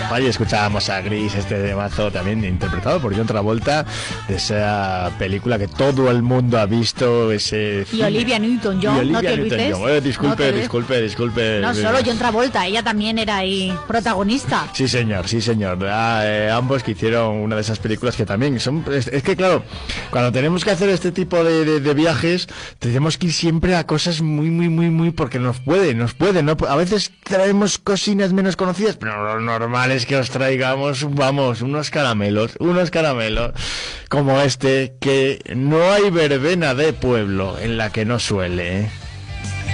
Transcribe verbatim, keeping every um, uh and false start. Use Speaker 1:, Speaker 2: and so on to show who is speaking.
Speaker 1: Vaya, escuchábamos a Gris, este de mazo también interpretado por John Travolta, de esa película que todo el mundo ha visto, ese
Speaker 2: y Olivia Newton-John, ¿no te olvides?
Speaker 1: Eh, disculpe,
Speaker 2: no te
Speaker 1: disculpe, disculpe.
Speaker 2: No solo John Travolta, ella también era ahí protagonista.
Speaker 1: Sí, señor, sí, señor. Ah, eh, ambos que hicieron una de esas películas que también son... Es, es que, claro, cuando tenemos que hacer este tipo de, de, de viajes, tenemos que ir siempre a cosas muy, muy, muy, muy... Porque nos puede, nos puede, ¿no? A veces traemos cocinas menos conocidas, pero lo normal es que os traigamos, vamos, unos caramelos, unos caramelos como este, que no hay verbena de pueblo en la que no suele, ¿eh?